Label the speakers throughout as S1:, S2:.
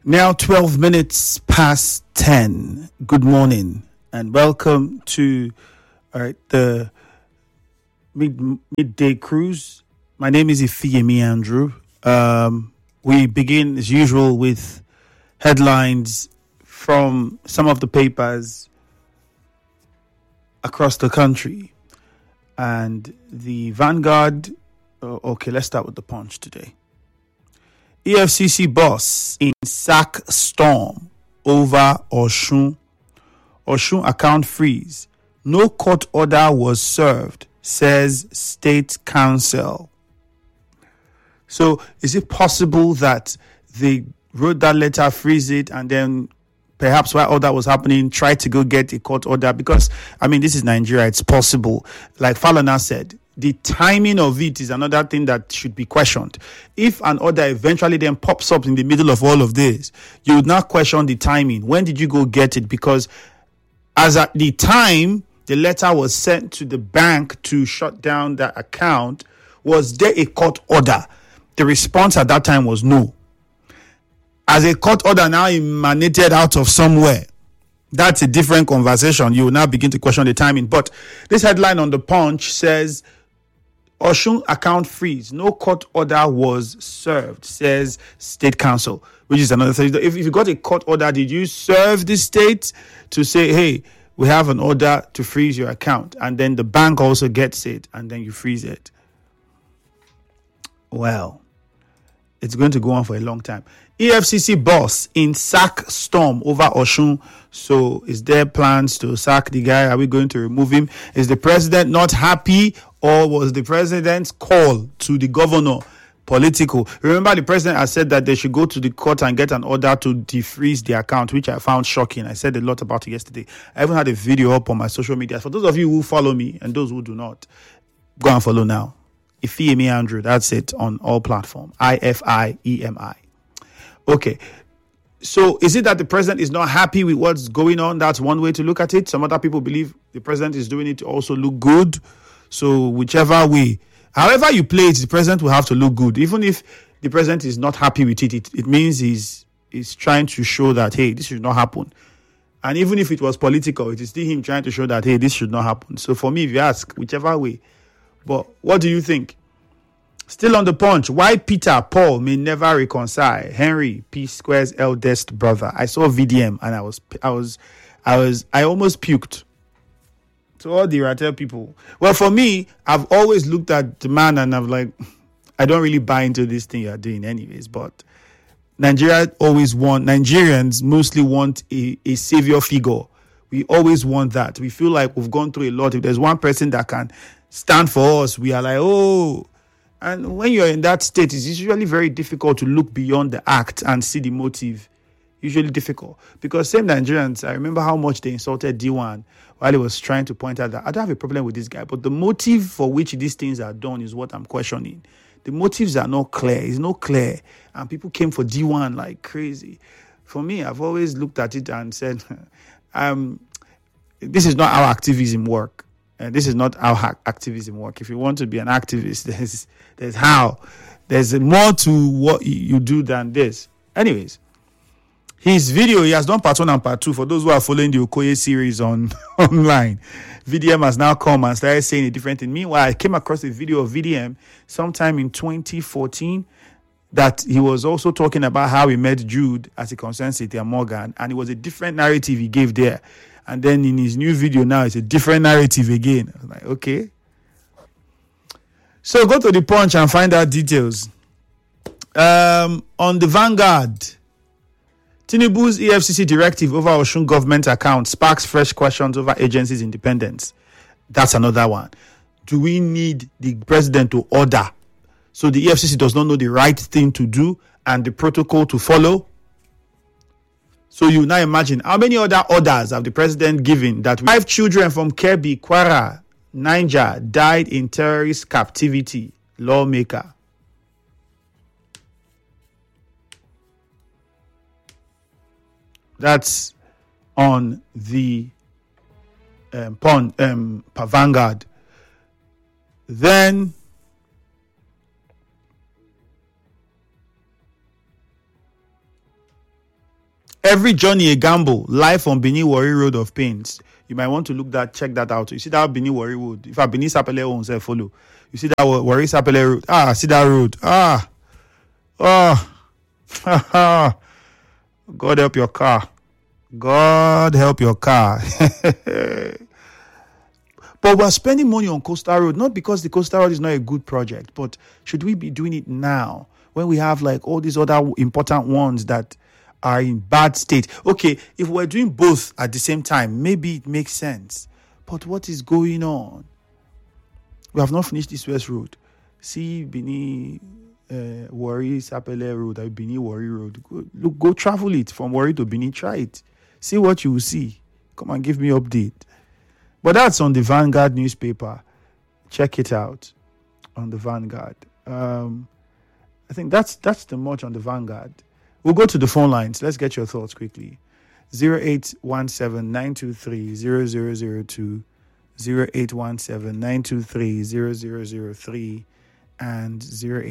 S1: Now 12 minutes past 10. Good morning and welcome to the midday cruise. My name is Ifeyemi Andrew. We begin as usual with headlines from some of the papers across the country. And the Vanguard, let's start with the Punch today. EFCC boss in sack storm over Osun account freeze. No court order was served, says State Council. So is it possible that they wrote that letter, freeze it, and then perhaps while all that was happening, try to go get a court order? Because, this is Nigeria. It's possible. Like Falana said, the timing of it is another thing that should be questioned. If an order eventually then pops up in the middle of all of this, you would not question the timing. When did you go get it? Because as at the time the letter was sent to the bank to shut down that account, was there a court order? The response at that time was no. As a court order now emanated out of somewhere, that's a different conversation. You will now begin to question the timing. But this headline on the Punch says, Osun account freeze. No court order was served, says State Council, which is another thing. If you got a court order, did you serve the state to say, hey, we have an order to freeze your account? And then the bank also gets it, and then you freeze it. Well, it's going to go on for a long time. EFCC boss in sack storm over Osun. So is there plans to sack the guy? Are we going to remove him? Is the president not happy, or was the president's call to the governor political? Remember, the president has said that they should go to the court and get an order to defreeze the account, which I found shocking. I said a lot about it yesterday. I even had a video up on my social media. For those of you who follow me and those who do not, go and follow now. Ifeyemi Andrew, that's it on all platforms. IFIEMI. Okay. So is it that the president is not happy with what's going on? That's one way to look at it. Some other people believe the president is doing it to also look good. So whichever way, however you play it, the president will have to look good. Even if the president is not happy with it, it means he's trying to show that, hey, this should not happen. And even if it was political, it is still him trying to show that, hey, this should not happen. So for me, if you ask, whichever way. But what do you think? Still on the Punch, why Peter Paul may never reconcile. Henry P Square's eldest brother. I saw VDM and I almost puked. To all the Ratel people. Well, for me, I've always looked at the man and I'm like, I don't really buy into this thing you're doing anyways. But Nigerians mostly want a savior figure. We always want that. We feel like we've gone through a lot. If there's one person that can stand for us, we are like, oh. And when you're in that state, it's usually very difficult to look beyond the act and see the motive. Usually difficult. Because same Nigerians, I remember how much they insulted D1 while he was trying to point out that I don't have a problem with this guy, but the motive for which these things are done is what I'm questioning. The motives are not clear. It's not clear. And people came for D1 like crazy. For me, I've always looked at it and said, this is not how activism work. This is not how activism work. If you want to be an activist, there's how. There's more to what you do than this. Anyways, his video, he has done part 1 and part 2. For those who are following the Okoye series online, VDM has now come and started saying a different thing. Meanwhile, I came across a video of VDM sometime in 2014 that he was also talking about how he met Jude as a concerned Cynthia Morgan, and it was a different narrative he gave there. And then in his new video now, it's a different narrative again. I was like, okay. So go to the Punch and find out details. On the Vanguard, Tinubu's EFCC directive over Osun government account sparks fresh questions over agency's independence. That's another one. Do we need the president to order so the EFCC does not know the right thing to do and the protocol to follow? So you now imagine how many other orders have the president given that 5 children from Kebbi, Kwara, Niger died in terrorist captivity. Lawmaker. That's on the Vanguard. Then Every journey a gamble. Life on Benin Warri Road of Pains. You might want to check that out. You see that Benin Warri Road. If I Benin Sapele owns follow. You see that Warri Sapele Road. See that road. God help your car. God help your car. But we're spending money on Coastal Road, not because the Coastal Road is not a good project, but should we be doing it now when we have like all these other important ones that are in bad state? Okay, if we're doing both at the same time, maybe it makes sense. But what is going on? We have not finished this West Road. See Bini Warri Sapele Road, Bini Warri Road. Go travel it from Warri to Bini. Try it. See what you will see. Come and give me update. But that's on the Vanguard newspaper. Check it out on the Vanguard. I think that's the much on the Vanguard. We'll go to the phone lines. Let's get your thoughts quickly. 0817-923-0002, 0817-923-0003, and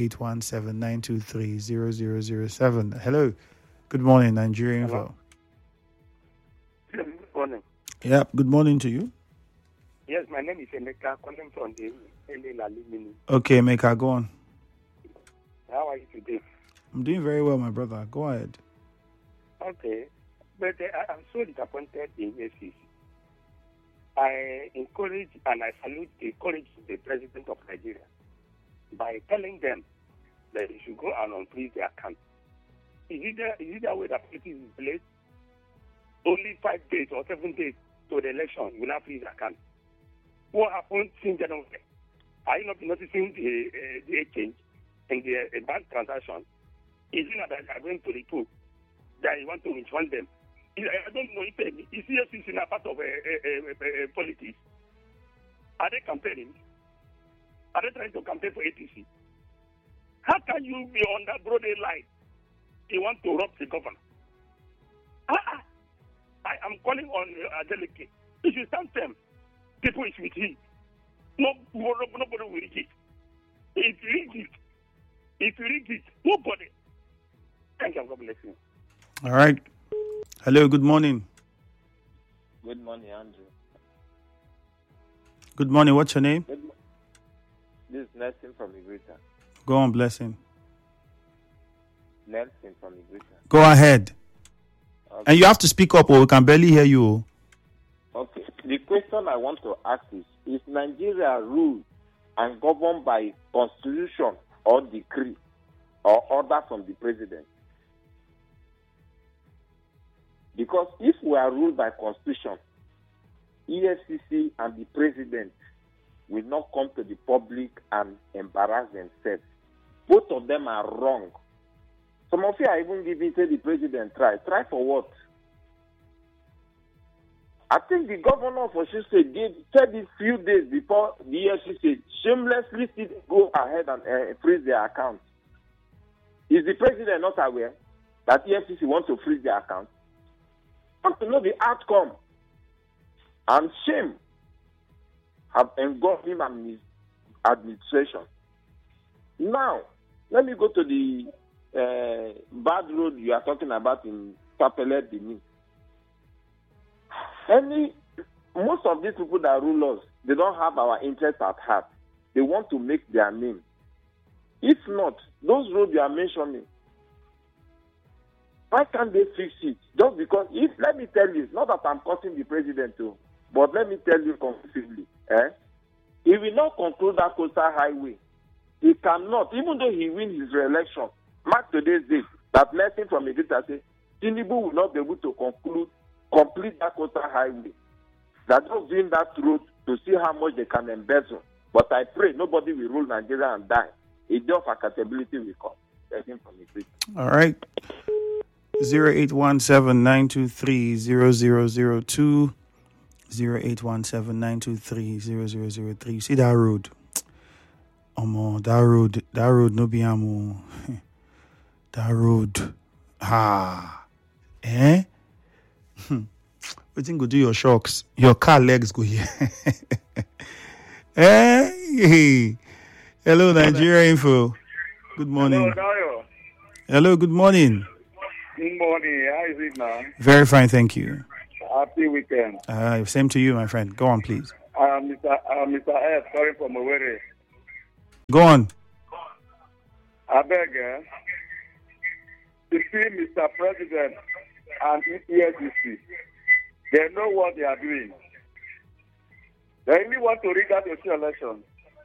S1: 0817-923-0007. Hello. Good morning, Nigeria Info.
S2: Good morning.
S1: Yep, good morning to you.
S2: Yes, my name is Emeka, calling from the LA Mini.
S1: Okay, Emeka, go on.
S2: How are you today?
S1: I'm doing very well, my brother. Go ahead.
S2: Okay, but I'm so disappointed in ACC. I encourage and I salute the courage of the president of Nigeria by telling them that they should go and unfreeze their account. Is it that way that politics is placed? Only 5 days or 7 days to the election, you will not freeze the account. What happened since January? Are you not noticing the change in the bank transaction? Is it not that they are going to report that you want to refund them? I don't know if EFCC is not part of politics. Are they campaigning? Are they trying to campaign for APC? How can you be on that broad line? You want to rob the governor? I am calling on Adeleke. If you stand firm, people is with him. Nobody will read it. If you read it, nobody. Thank you. God bless you.
S1: All right. Hello, good morning.
S3: Good morning, Andrew.
S1: Good morning. What's your name?
S3: This is Nelson from Igrita.
S1: Go on, Blessing.
S3: Nelson from Igrita.
S1: Go ahead.
S3: Okay.
S1: And you have to speak up or we can barely hear you.
S3: Okay. The question I want to ask is Nigeria ruled and governed by constitution or decree or order from the president? Because if we are ruled by constitution, EFCC and the president will not come to the public and embarrass themselves. Both of them are wrong. Some of you are even giving the president try. Try for what? I think the governor of Osun State said it few days before the EFCC shamelessly go ahead and freeze their accounts. Is the president not aware that EFCC wants to freeze their account? Want to know the outcome. And shame have engulfed him and his administration. Now, let me go to the bad road you are talking about in Sapele, Benin. Most of these people that rule us, they don't have our interest at heart. They want to make their name. If not, those roads you are mentioning, why can't they fix it? Just because, let me tell you, not that I'm cursing the president too, but let me tell you conclusively, he will not control that coastal highway. He cannot, even though he wins his re-election. Mark today's date, that lesson from Igrita says, Tinubu will not be able to complete that coastal highway. They're just doing that road to see how much they can embezzle. But I pray nobody will rule Nigeria and die. A day of accountability will come. Lesson from Igrita.
S1: All right. 0817-923-0002, 0817-923-0003. You see that road? That road no be amo. That road. Wetin go do your shocks? Your car legs go here. Hey. Hello, Nigeria Info. Good morning.
S2: Hello,
S1: Hello, good morning.
S4: Good morning. How is it now?
S1: Very fine, thank you.
S4: Happy weekend.
S1: Same to you, my friend. Go on, please.
S4: Mr. F. Sorry for Owerri.
S1: Go on.
S4: I beg to see Mr. President and EFCC. They know what they are doing. They only want to rig out a election.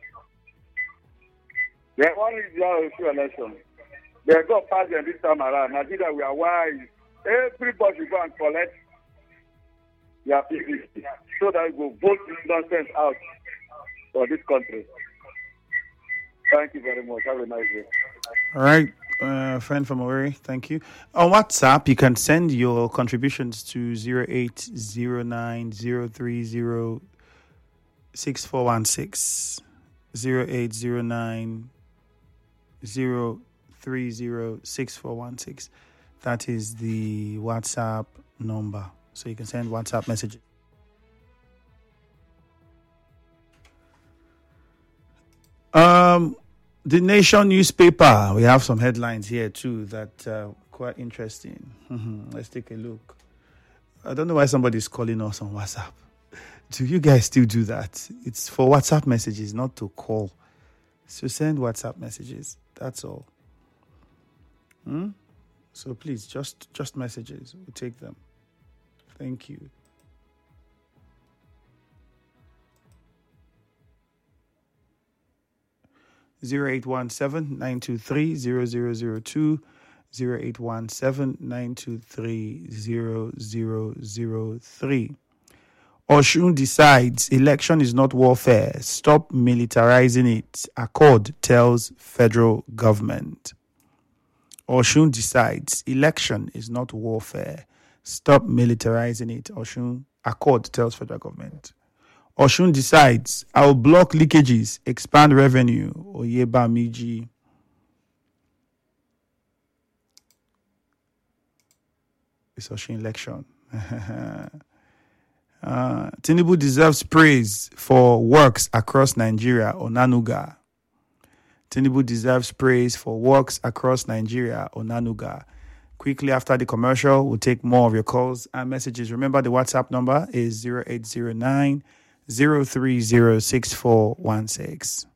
S4: They want to rig out a election. They go pass them this time around. Nigeria, we are wise. Everybody go and collect their PVC so that we will vote this nonsense out for this country. Thank you very much. Have a nice day.
S1: All right. Friend from Owerri, thank you. On WhatsApp, you can send your contributions to 0809-030-6416. 0809-030-6416. That is the WhatsApp number. So you can send WhatsApp messages. The Nation newspaper, we have some headlines here too that quite interesting. Let's take a look. I don't know why somebody's calling us on WhatsApp. Do you guys still do that? It's for WhatsApp messages, not to call. So send WhatsApp messages. That's all. So please, just messages. We'll take them. Thank you. (0817-923-0002), (0817-923-0003). Osun decides election is not warfare. Stop militarizing it. Accord tells federal government. Osun decides election is not warfare. Stop militarizing it. Accord tells federal government. Osun decides, I'll block leakages, expand revenue. Oyebamiji. It's Osun election. Tinubu deserves praise for works across Nigeria. Onanuga. Tinubu deserves praise for works across Nigeria. Onanuga. Quickly after the commercial, we'll take more of your calls and messages. Remember, the WhatsApp number is 0809 030 6416.